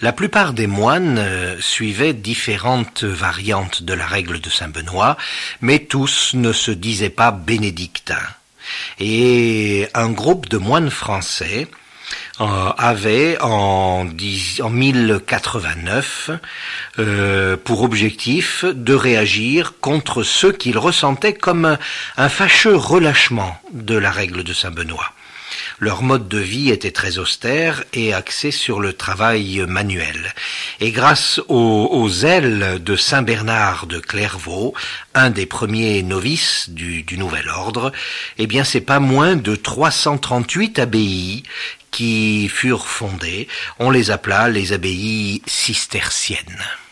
La plupart des moines suivaient différentes variantes de la règle de Saint-Benoît, mais tous ne se disaient pas bénédictins. Et un groupe de moines français avait en 1089 pour objectif de réagir contre ceux qu'ils ressentaient comme un fâcheux relâchement de la règle de Saint-Benoît. Leur mode de vie était très austère et axé sur le travail manuel. Et grâce au zèle de Saint Bernard de Clairvaux, un des premiers novices du nouvel ordre, eh bien c'est pas moins de 338 abbayes qui furent fondées. On les appela les abbayes cisterciennes.